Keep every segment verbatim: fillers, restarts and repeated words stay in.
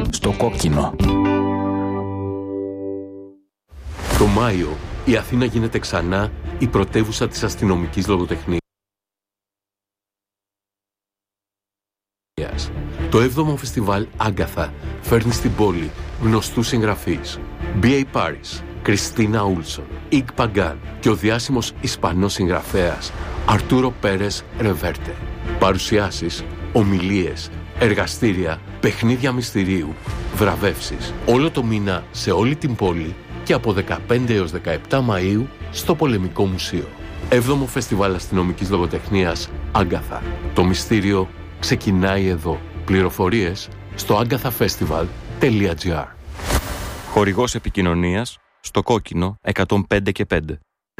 Στο κόκκινο. Το Μάιο η Αθήνα γίνεται ξανά η πρωτεύουσα της αστυνομικής λογοτεχνίας. Το έβδομο φεστιβάλ Άγκαθα φέρνει στην πόλη γνωστούς συγγραφείς μπι έι Paris, Κριστίνα Ούλσον, Ικ Παγκάν και ο διάσημος Ισπανός συγγραφέας Αρτούρο Πέρες Ρεβέρτε. Παρουσιάσεις, ομιλίες, εργαστήρια, παιχνίδια μυστηρίου, βραβεύσεις. Όλο το μήνα σε όλη την πόλη και από δεκαπέντε έως δεκαεπτά Μαΐου στο Πολεμικό Μουσείο. Έβδομο Φεστιβάλ Αστυνομικής Λογοτεχνίας Άγκαθα. Το μυστήριο ξεκινάει εδώ. Πληροφορίες στο agathafestival τελεία τζι άρ. Χορηγός επικοινωνίας στο κόκκινο εκατόν πέντε και πέντε.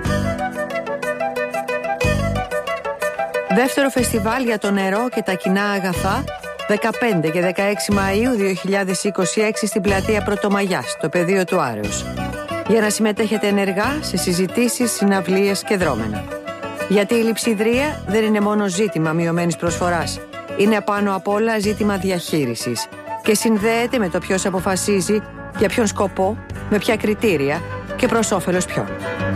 Δεύτερο φεστιβάλ για το νερό και τα κοινά αγαθά, δεκαπέντε και δεκαέξι Μαΐου δύο χιλιάδες είκοσι έξι στην πλατεία Πρωτομαγιάς, στο πεδίο του Άρεως. Για να συμμετέχετε ενεργά σε συζητήσεις, συναυλίες και δρόμενα. Γιατί η λειψιδρία δεν είναι μόνο ζήτημα μειωμένης προσφοράς. Είναι πάνω απ' όλα ζήτημα διαχείρισης και συνδέεται με το ποιος αποφασίζει για ποιον σκοπό, με ποια κριτήρια και προς όφελος ποιον.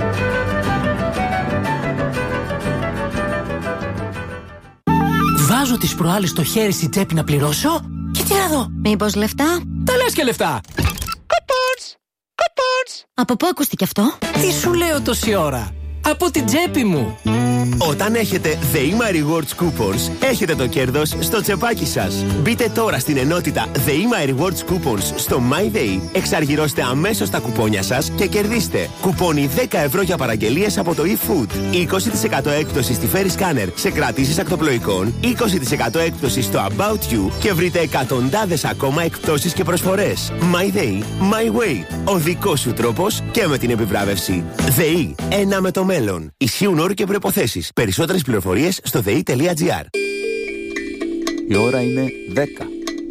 Βάζω τις προάλλες το χέρι στη τσέπη να πληρώσω και τι να δω. Μήπως λεφτά? Τα λες και λεφτά. Κουπόνς! Κουπόνς! Από πού ακούστηκε αυτό? Τι σου λέω τόση ώρα? Από την τσέπη μου. Όταν έχετε The Ema Rewards Coupons, έχετε το κέρδος στο τσεπάκι σας. Μπείτε τώρα στην ενότητα The Ema Rewards Coupons στο MyDay, εξαργυρώστε αμέσως τα κουπόνια σας και κερδίστε κουπόνι δέκα ευρώ για παραγγελίες από το eFood, είκοσι τοις εκατό έκπτωση στη Ferry Scanner σε κρατήσεις ακτοπλοϊκών, είκοσι τοις εκατό έκπτωση στο About You και βρείτε εκατοντάδες ακόμα εκπτώσεις και προσφορές. MyDay, My Way, ο δικός σου τρόπος και με την επιβράβευση. ΔΕΗ, ένα με το μέλλον. Ισχύουν όροι και προϋποθέσεις. Περισσότερες πληροφορίες στο δε ι τελεία τζι άρ. Η ώρα είναι δέκα.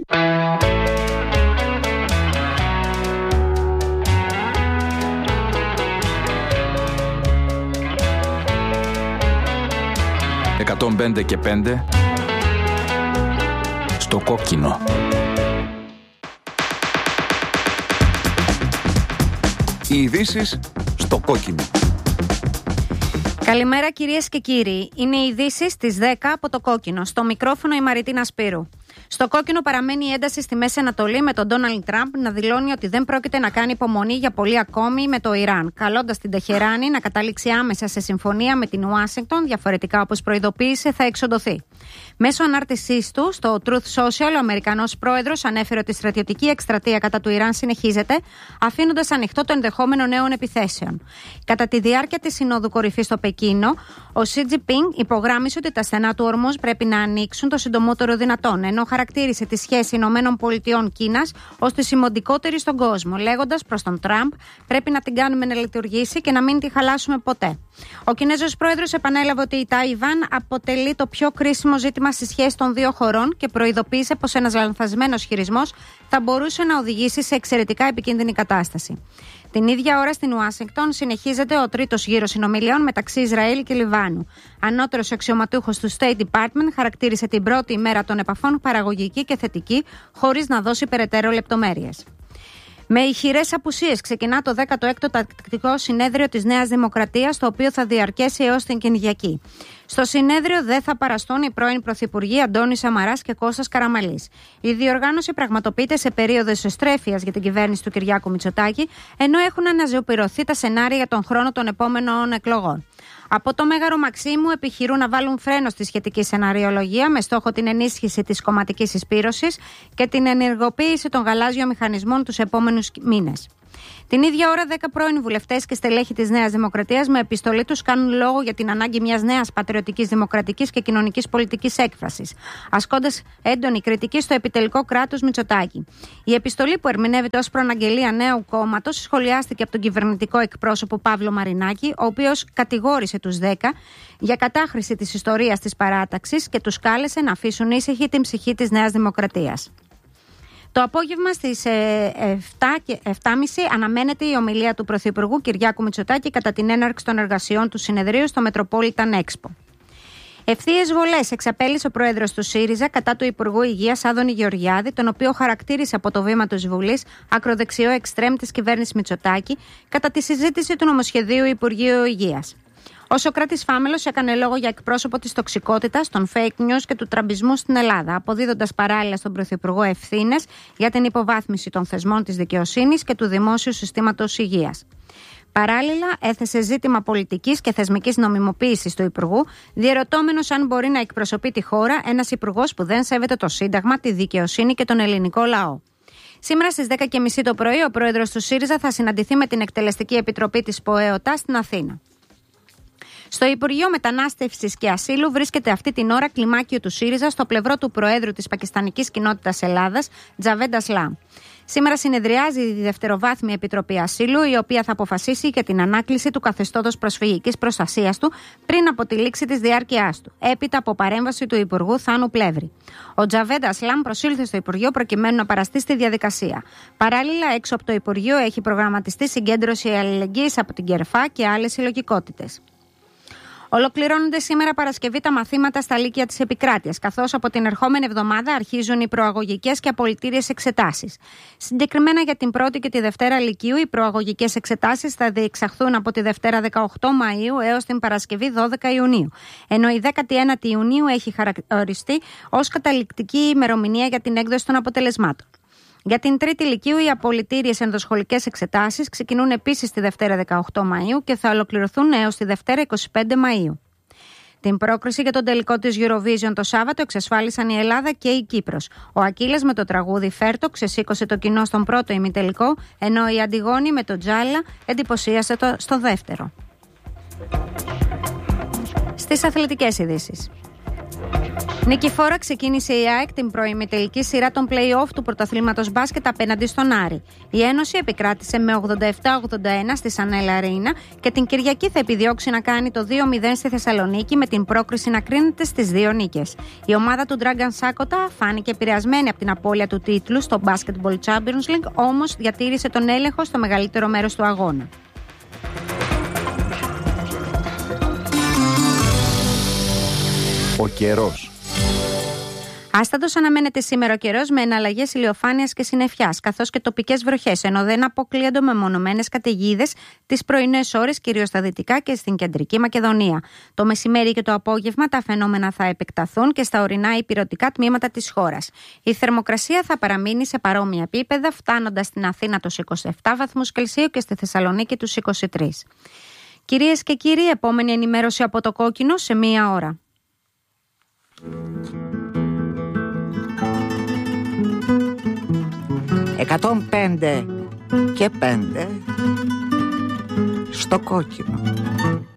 εκατόν πέντε και πέντε στο κόκκινο. Οι ειδήσεις στο κόκκινο. Καλημέρα κυρίες και κύριοι. Είναι οι ειδήσεις στις δέκα από το κόκκινο. Στο μικρόφωνο η Μαριτίνα Σπύρου. Στο κόκκινο παραμένει η ένταση στη Μέση Ανατολή, με τον Ντόναλντ Τραμπ να δηλώνει ότι δεν πρόκειται να κάνει υπομονή για πολύ ακόμη με το Ιράν, καλώντας την Τεχεράνη να καταλήξει άμεσα σε συμφωνία με την Ουάσιγκτον, διαφορετικά όπως προειδοποίησε θα εξοντωθεί. Μέσω ανάρτησής του στο Truth Social, ο Αμερικανός πρόεδρος ανέφερε ότι η στρατιωτική εκστρατεία κατά του Ιράν συνεχίζεται, αφήνοντας ανοιχτό το ενδεχόμενο νέων επιθέσεων. Κατά τη διάρκεια της Συνόδου Κορυφής στο Πεκίνο, ο Σι Τζινπίνγκ υπογράμμισε ότι τα στενά του ορμuz πρέπει να ανοίξουν το συντομότερο δυνατόν, ενώ χαρακτήρισε τη σχέση Ηνωμένων Πολιτειών Κίνας ως τη σημαντικότερη στον κόσμο, λέγοντας προς τον Τραμπ: πρέπει να την κάνουμε να λειτουργήσει και να μην τη χαλάσουμε ποτέ. Ο Κινέζος πρόεδρος επανέλαβε ότι η Ταϊβάν αποτελεί το πιο κρίσιμο ζήτημα στη σχέση των δύο χωρών και προειδοποίησε πως ένας λανθασμένος χειρισμός θα μπορούσε να οδηγήσει σε εξαιρετικά επικίνδυνη κατάσταση. Την ίδια ώρα στην Ουάσιγκτον συνεχίζεται ο τρίτος γύρος συνομιλιών μεταξύ Ισραήλ και Λιβάνου. Ανώτερος αξιωματούχος του State Department χαρακτήρισε την πρώτη ημέρα των επαφών παραγωγική και θετική, χωρίς να δώσει περαιτέρω λεπτομέρειες. Με ηχηρές απουσίες ξεκινά το δέκατο έκτο τακτικό συνέδριο της Νέας Δημοκρατίας, το οποίο θα διαρκέσει έως την Κυριακή. Στο συνέδριο δεν θα παραστούν οι πρώην πρωθυπουργοί Αντώνης Σαμαράς και Κώστας Καραμανλής. Η διοργάνωση πραγματοποιείται σε περίοδο εσωστρέφειας για την κυβέρνηση του Κυριάκου Μητσοτάκη, ενώ έχουν αναζωοποιηθεί τα σενάρια για τον χρόνο των επόμενων εκλογών. Από το Μέγαρο Μαξίμου επιχειρούν να βάλουν φρένο στη σχετική σεναριολογία, με στόχο την ενίσχυση της κομματικής συσπήρωσης και την ενεργοποίηση των γαλάζιων μηχανισμών τους επόμενους μήνες. Την ίδια ώρα, δέκα πρώην βουλευτές και στελέχη της Νέας Δημοκρατίας με επιστολή τους κάνουν λόγο για την ανάγκη μιας νέας πατριωτικής, δημοκρατικής και κοινωνικής πολιτικής έκφρασης, ασκώντας έντονη κριτική στο επιτελικό κράτος Μητσοτάκη. Η επιστολή, που ερμηνεύεται ως προαναγγελία νέου κόμματος, σχολιάστηκε από τον κυβερνητικό εκπρόσωπο Παύλο Μαρινάκη, ο οποίος κατηγόρησε τους δέκα για κατάχρηση της ιστορίας της παράταξης και τους κάλεσε να αφήσουν ήσυχη την ψυχή της Νέας Δημοκρατίας. Το απόγευμα στις επτά και επτά και μισή αναμένεται η ομιλία του Πρωθυπουργού Κυριάκου Μητσοτάκη κατά την έναρξη των εργασιών του συνεδρίου στο Metropolitan Expo. Ευθείες βολές εξαπέλυσε ο πρόεδρος του ΣΥΡΙΖΑ κατά του Υπουργού Υγείας Άδωνη Γεωργιάδη, τον οποίο χαρακτήρισε από το βήμα της Βουλής ακροδεξιό εξτρέμ της κυβέρνησης Μητσοτάκη κατά τη συζήτηση του νομοσχεδίου Υπουργείου Υγείας. Ο Σωκράτης Φάμελος έκανε λόγο για εκπρόσωπο της τοξικότητας, των fake news και του τραμπισμού στην Ελλάδα, αποδίδοντας παράλληλα στον Πρωθυπουργό ευθύνες για την υποβάθμιση των θεσμών της δικαιοσύνης και του δημόσιου συστήματος υγείας. Παράλληλα, έθεσε ζήτημα πολιτικής και θεσμικής νομιμοποίησης του Υπουργού, διερωτώμενος αν μπορεί να εκπροσωπεί τη χώρα ένας Υπουργός που δεν σέβεται το Σύνταγμα, τη δικαιοσύνη και τον ελληνικό λαό. Σήμερα στις δέκα και μισή το πρωί, ο πρόεδρος του ΣΥΡΙΖΑ θα συναντηθεί με την Εκτελεστική Επιτροπή της ΠΟΕΟΤΑ στην Αθήνα. Στο Υπουργείο Μετανάστευσης και Ασύλου βρίσκεται αυτή την ώρα κλιμάκιο του ΣΥΡΙΖΑ στο πλευρό του Προέδρου της Πακιστανικής Κοινότητας Ελλάδας, Τζαβέντ Ασλάμ. Σήμερα συνεδριάζει η Δευτεροβάθμια Επιτροπή Ασύλου, η οποία θα αποφασίσει για την ανάκληση του καθεστώτος προσφυγικής προστασίας του πριν από τη λήξη της διάρκειάς του, έπειτα από παρέμβαση του Υπουργού Θάνου Πλεύρη. Ο Τζαβέντ Ασλάμ προσήλθε στο Υπουργείο προκειμένου να παραστεί στη διαδικασία. Παράλληλα, έξω από το Υπουργείο έχει προγραμματιστεί συγκέντρωση αλληλεγγύης από την Κερφά και άλλες συλλογικότητες. Ολοκληρώνονται σήμερα Παρασκευή τα μαθήματα στα Λύκεια της Επικράτειας, καθώς από την ερχόμενη εβδομάδα αρχίζουν οι προαγωγικές και απολυτήριες εξετάσεις. Συγκεκριμένα για την πρώτη και τη Δευτέρα Λυκείου, οι προαγωγικές εξετάσεις θα διεξαχθούν από τη Δευτέρα δεκαοκτώ Μαΐου έως την Παρασκευή δώδεκα Ιουνίου, ενώ η δέκατη ένατη Ιουνίου έχει χαρακτηριστεί ως καταληκτική ημερομηνία για την έκδοση των αποτελεσμάτων. Για την Τρίτη Λυκείου, οι απολυτήριες ενδοσχολικές εξετάσεις ξεκινούν επίσης τη Δευτέρα δεκαοκτώ Μαΐου και θα ολοκληρωθούν έως τη Δευτέρα είκοσι πέντε Μαΐου. Την πρόκριση για τον τελικό της Eurovision το Σάββατο εξασφάλισαν η Ελλάδα και η Κύπρος. Ο Ακύλας με το τραγούδι Φέρτο ξεσήκωσε το κοινό στον πρώτο ημιτελικό, ενώ η Αντιγόνη με το Τζάλα εντυπωσίασε το στο δεύτερο. Στις αθλητικές ειδήσεις. Νικηφόρα ξεκίνησε η ΑΕΚ την προημιτελική σειρά των play-off του πρωταθλήματος μπάσκετ απέναντι στον Άρη. Η Ένωση επικράτησε με ογδόντα επτά ογδόντα ένα στη Σανέλα Αρίνα και την Κυριακή θα επιδιώξει να κάνει το δύο μηδέν στη Θεσσαλονίκη με την πρόκριση να κρίνεται στις δύο νίκες. Η ομάδα του Dragan Σάκοτα φάνηκε επηρεασμένη από την απώλεια του τίτλου στο Basketball Champions League, όμως διατήρησε τον έλεγχο στο μεγαλύτερο μέρος του αγώνα. Ο καιρός. Άστατος αναμένεται σήμερα ο καιρός με εναλλαγές ηλιοφάνειας και συννεφιάς, καθώς και τοπικές βροχές, ενώ δεν αποκλείονται μεμονωμένες καταιγίδες τις πρωινές ώρες, κυρίως στα δυτικά και στην κεντρική Μακεδονία. Το μεσημέρι και το απόγευμα τα φαινόμενα θα επεκταθούν και στα ορεινά υπηρετικά τμήματα της χώρας. Η θερμοκρασία θα παραμείνει σε παρόμοια επίπεδα, φτάνοντας στην Αθήνα τους είκοσι επτά βαθμούς Κελσίου και στη Θεσσαλονίκη τους είκοσι τρεις. Κυρίες και κύριοι, επόμενη ενημέρωση από το Κόκκινο σε μία ώρα. εκατόν πέντε και πέντε στο Κόκκινο.